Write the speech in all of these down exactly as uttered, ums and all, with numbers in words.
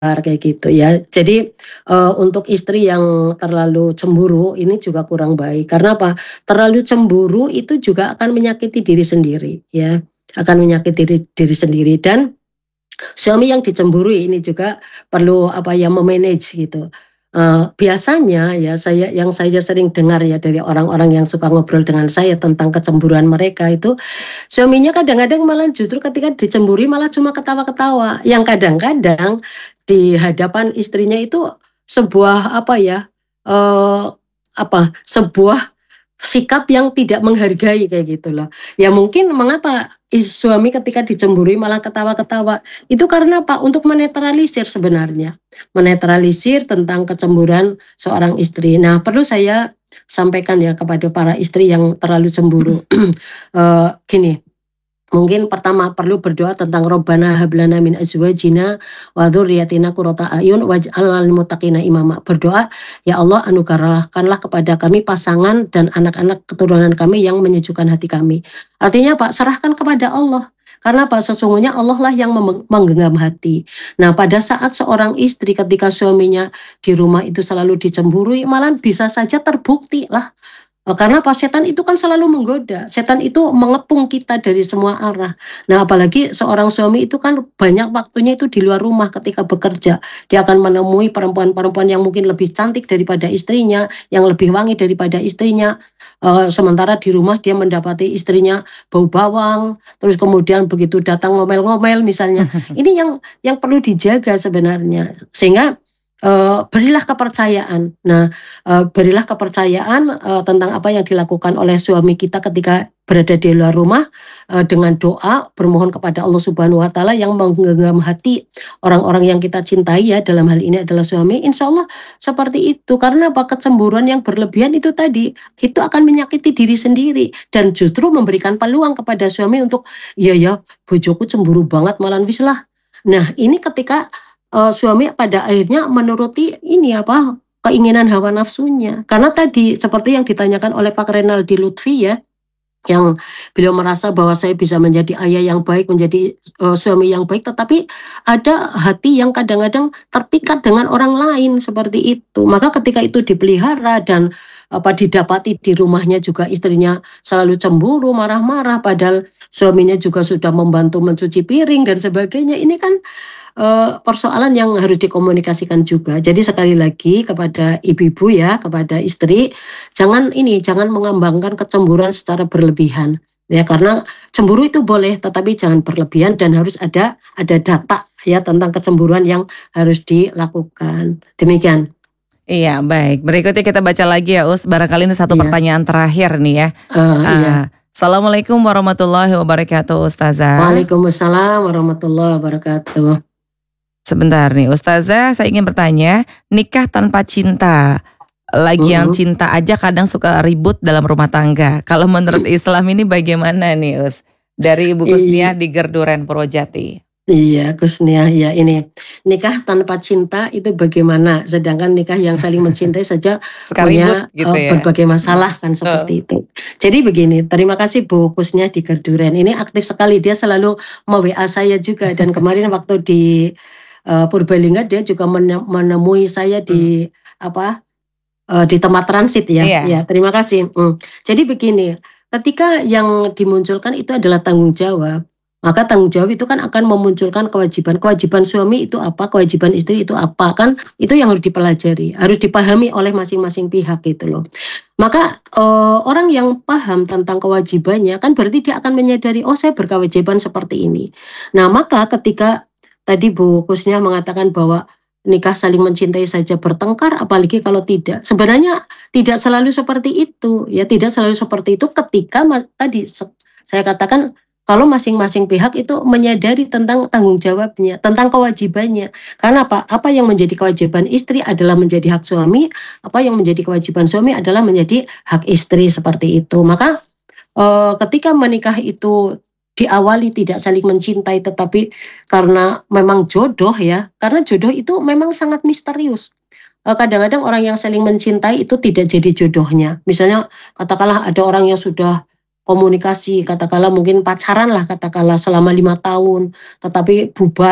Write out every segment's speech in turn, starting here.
kayak gitu ya. Jadi, eee, untuk istri yang terlalu cemburu ini juga kurang baik. Karena apa? Terlalu cemburu itu juga akan menyakiti diri sendiri ya, akan menyakiti diri diri sendiri dan suami yang dicemburui ini juga perlu apa ya, me-manage gitu. Eee, biasanya ya saya yang saya sering dengar ya dari orang-orang yang suka ngobrol dengan saya tentang kecemburuan mereka itu, suaminya kadang-kadang malah justru ketika dicemburi malah cuma ketawa-ketawa, yang kadang-kadang di hadapan istrinya itu sebuah apa ya, eee, apa, sebuah sikap yang tidak menghargai kayak gitu loh. Ya mungkin mengapa is suami ketika dicemburui malah ketawa-ketawa, itu karena apa? Untuk menetralisir sebenarnya, menetralisir tentang kecemburuan seorang istri. Nah, perlu saya sampaikan ya kepada para istri yang terlalu cemburu, eee, gini, mungkin pertama perlu berdoa tentang Rabbana hab lana min azwajina wa dzurriyyatina qurrata a'yun waj'alna lil muttaqina imama. Berdoa, "Ya Allah anugerahkanlah kepada kami pasangan dan anak-anak keturunan kami yang menyejukkan hati kami." Artinya apa? Serahkan kepada Allah. Karena apa? Sesungguhnya Allah lah yang mem menggenggam hati. Nah, pada saat seorang istri ketika suaminya di rumah itu selalu dicemburui, malah bisa saja terbukti lah. Eee, karena apa? Setan itu kan selalu menggoda, setan itu mengepung kita dari semua arah. Nah, apalagi seorang suami itu kan banyak waktunya itu di luar rumah ketika bekerja. Dia akan menemui perempuan-perempuan yang mungkin lebih cantik daripada istrinya, yang lebih wangi daripada istrinya, eee, sementara di rumah dia mendapati istrinya bau bawang, terus kemudian begitu datang ngomel-ngomel misalnya. Ini yang yang perlu dijaga sebenarnya, sehingga, eee, berilah kepercayaan. Nah, eee, berilah kepercayaan, eee, tentang apa yang dilakukan oleh suami kita ketika berada di luar rumah, eee, dengan doa bermohon kepada Allah Subhanahu wa taala yang menggenggam hati orang-orang yang kita cintai ya, dalam hal ini adalah suami, insya Allah seperti itu. Karena apa? Kecemburuan yang berlebihan itu tadi, itu akan menyakiti diri sendiri dan justru memberikan peluang kepada suami untuk, "Iya ya, bojoku cemburu banget malah wis lah." Nah, ini ketika, eee, suami pada akhirnya menuruti ini apa, keinginan hawa nafsunya. Karena tadi seperti yang ditanyakan oleh Pak Renaldi Lutfi ya, yang beliau merasa bahwa saya bisa menjadi ayah yang baik, menjadi, eee, suami yang baik, tetapi ada hati yang kadang-kadang terpikat dengan orang lain, seperti itu. Maka ketika itu dipelihara dan, apa, didapati di rumahnya juga istrinya selalu cemburu, marah-marah, padahal suaminya juga sudah membantu mencuci piring dan sebagainya. Ini kan, eee, persoalan yang harus dikomunikasikan juga. Jadi sekali lagi kepada ibu-ibu ya, kepada istri, jangan ini, jangan mengembangkan kecemburuan secara berlebihan. Ya karena cemburu itu boleh, tetapi jangan berlebihan dan harus ada ada data ya tentang kecemburuan yang harus dilakukan. Demikian. Iya, baik. Berikutnya kita baca lagi ya, Us. Barangkali ini satu Iya. pertanyaan terakhir nih ya. Eee, iya. Eee, Assalamualaikum warahmatullahi wabarakatuh, Ustazah. Waalaikumsalam warahmatullahi wabarakatuh. Sebentar nih, Ustazah, saya ingin bertanya, nikah tanpa cinta, lagi yang Mhm. cinta aja kadang suka ribut dalam rumah tangga. Kalau menurut Islam ini bagaimana nih, Us? Dari Ibu Kusniah I di Gerduren, Purwojati. Iya, Kusniah, ya ini, nikah tanpa cinta itu bagaimana? Sedangkan nikah yang saling mencintai saja Suka ribut punya, gitu eee, ya? berbagai masalah kan Betul. seperti itu. Jadi begini, terima kasih Bu Kusniah di Gerduren, ini aktif sekali, dia selalu me-W A saya juga dan kemarin waktu di, eee, Purbalingga dia juga mene menemui saya Mmm. di apa, eee, di tempat transit ya. Iya. Ya, terima kasih, mmm. Jadi begini, ketika yang dimunculkan itu adalah tanggung jawab, maka tanggung jawab itu kan akan memunculkan kewajiban. Kewajiban suami itu apa, kewajiban istri itu apa, kan itu yang harus dipelajari, harus dipahami oleh masing-masing pihak gitu loh. Maka, eee, orang yang paham tentang kewajibannya kan berarti dia akan menyadari, "Oh, saya berkewajiban seperti ini." Nah, maka ketika tadi Bu Kusniah mengatakan bahwa nikah saling mencintai saja bertengkar, apalagi kalau tidak. Sebenarnya tidak selalu seperti itu, ya tidak selalu seperti itu ketika ma tadi sek saya katakan kalau masing-masing pihak itu menyadari tentang tanggung jawabnya, tentang kewajibannya. Karena apa? Apa yang menjadi kewajiban istri adalah menjadi hak suami, apa yang menjadi kewajiban suami adalah menjadi hak istri, seperti itu. Maka, eee, ketika menikah itu diawali tidak saling mencintai, tetapi karena memang jodoh ya, karena jodoh itu memang sangat misterius. Eee, kadang-kadang orang yang saling mencintai itu tidak jadi jodohnya. Misalnya katakanlah ada orang yang sudah komunikasi, katakanlah mungkin pacaran lah katakanlah selama lima tahun, tetapi bubar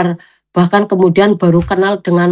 bahkan kemudian baru kenal dengan